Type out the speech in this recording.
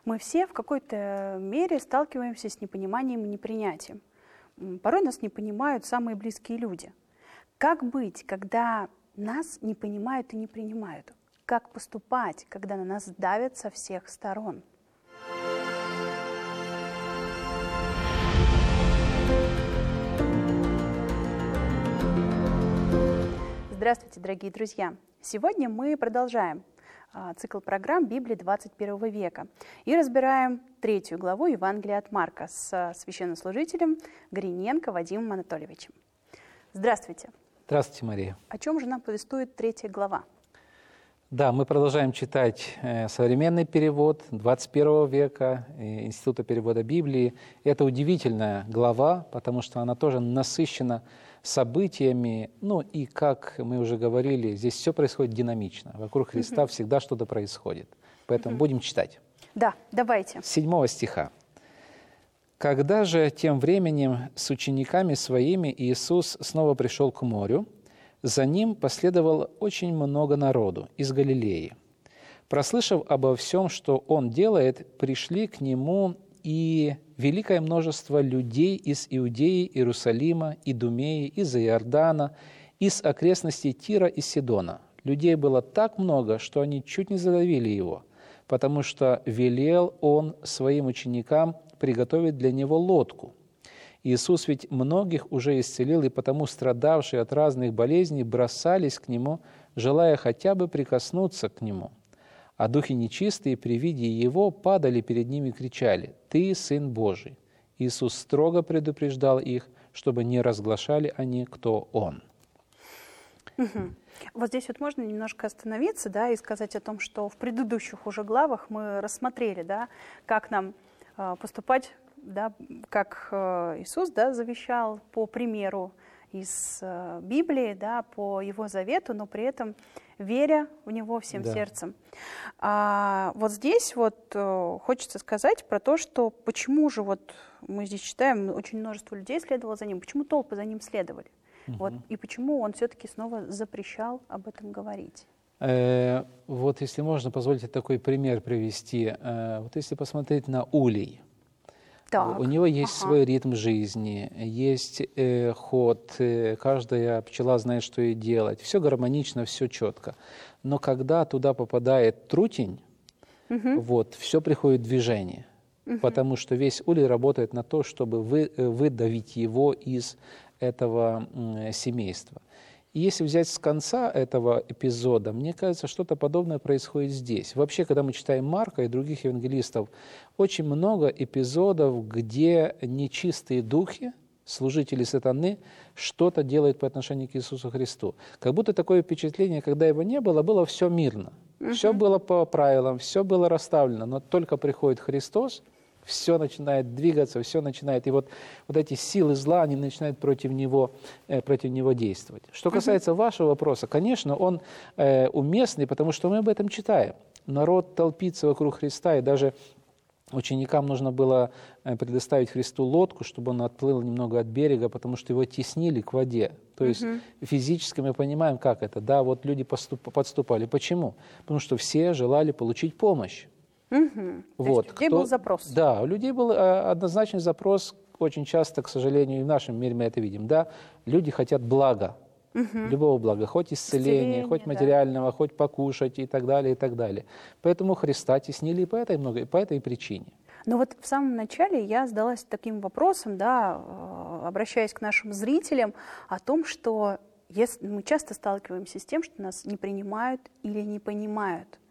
Мы все в какой-то мере сталкиваемся с непониманием и непринятием. Порой нас не понимают самые близкие люди. Как быть, когда нас не понимают и не принимают? Как поступать, когда на нас давят со всех сторон? Здравствуйте, дорогие друзья! Сегодня мы продолжаем цикл программ Библии 21 века и разбираем 3 главу Евангелия от Марка с священнослужителем Гриненко Вадимом Анатольевичем. Здравствуйте! Здравствуйте, Мария. О чем же нам повествует 3 глава? Да, мы продолжаем читать современный перевод 21 века Института перевода Библии. Это удивительная глава, потому что она тоже насыщена событиями. Ну и, как мы уже говорили, здесь все происходит динамично. Вокруг Христа всегда что-то происходит. Поэтому будем читать. Да, давайте. С 7 стиха. «Когда же тем временем с учениками своими Иисус снова пришел к морю, за ним последовало очень много народу из Галилеи. Прослышав обо всем, что он делает, пришли к нему и великое множество людей из Иудеи, Иерусалима, Идумеи, из Иордана, из окрестностей Тира и Сидона. Людей было так много, что они чуть не задавили его, потому что велел он своим ученикам приготовить для него лодку. Иисус ведь многих уже исцелил, и потому страдавшие от разных болезней бросались к Нему, желая хотя бы прикоснуться к Нему. А духи нечистые при виде Его падали перед Ним и кричали: «Ты Сын Божий!» Иисус строго предупреждал их, чтобы не разглашали они, кто Он. Вот здесь вот можно немножко остановиться, да, и сказать о том, что в предыдущих уже главах мы рассмотрели, да, как нам поступать, да, как Иисус, да, завещал по примеру из Библии, да, по Его завету, но при этом веря в Него всем сердцем. А вот здесь вот хочется сказать про то, что почему же вот мы здесь читаем, очень множество людей следовало за Ним, почему толпы за Ним следовали, вот, и почему Он все-таки снова запрещал об этом говорить. Вот если можно, позвольте такой пример привести. Вот если посмотреть на улей, Так. У него есть свой ритм жизни, есть ход, каждая пчела знает, что ей делать. Все гармонично, все четко. Но когда туда попадает трутень, вот, все приходит в движение. Потому что весь улей работает на то, чтобы выдавить его из этого семейства. И если взять с конца этого эпизода, мне кажется, что-то подобное происходит здесь. Вообще, когда мы читаем Марка и других евангелистов, очень много эпизодов, где нечистые духи, служители сатаны, что-то делают по отношению к Иисусу Христу. Как будто такое впечатление, когда его не было, было все мирно. Все было по правилам, все было расставлено, но только приходит Христос, все начинает двигаться, все начинает... И вот эти силы зла, они начинают против него действовать. Что касается вашего вопроса, конечно, он уместный, потому что мы об этом читаем. Народ толпится вокруг Христа, и даже ученикам нужно было предоставить Христу лодку, чтобы он отплыл немного от берега, потому что его теснили к воде. То есть физически мы понимаем, как это. Да, вот люди подступали. Почему? Потому что все желали получить помощь. Вот. То есть у людей был запрос. Да, у людей был однозначный запрос, очень часто, к сожалению, и в нашем мире мы это видим. Да, люди хотят блага, любого блага, хоть исцеления, хоть материального, хоть покушать и так далее, и так далее. Поэтому Христа теснили и по этой причине. Но вот в самом начале я задалась таким вопросом, да, обращаясь к нашим зрителям, о том, что мы часто сталкиваемся с тем, что нас не принимают или не понимают.